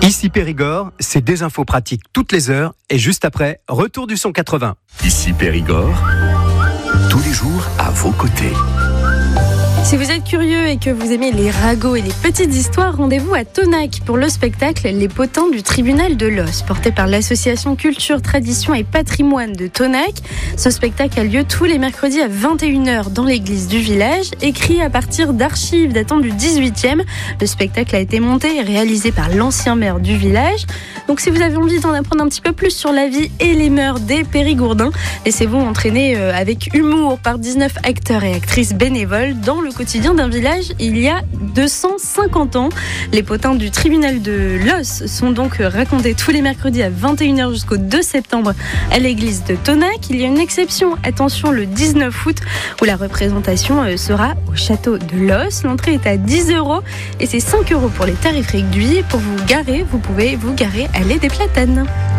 Ici Périgord, c'est des infos pratiques toutes les heures et juste après, retour du son 80. Ici Périgord, tous les jours à vos côtés. Si vous êtes curieux et que vous aimez les ragots et les petites histoires, rendez-vous à Tonac pour le spectacle Les Potins du Tribunal de l'Os, porté par l'association Culture, Tradition et Patrimoine de Tonac. Ce spectacle a lieu tous les mercredis à 21h dans l'église du village, écrit à partir d'archives datant du 18e. Le spectacle a été monté et réalisé par l'ancien maire du village. Donc si vous avez envie d'en apprendre un petit peu plus sur la vie et les mœurs des Périgourdins, laissez-vous entraîner avec humour par 19 acteurs et actrices bénévoles dans le quotidien d'un village il y a 250 ans. Les potins du tribunal de l'Os sont donc racontés tous les mercredis à 21h jusqu'au 2 septembre à l'église de Tonac. Il y a une exception, attention, le 19 août où la représentation sera au château de l'Os. L'entrée est à 10 € et c'est 5 € pour les tarifs réduits. Pour vous garer, vous pouvez vous garer à l'Allée des Platanes.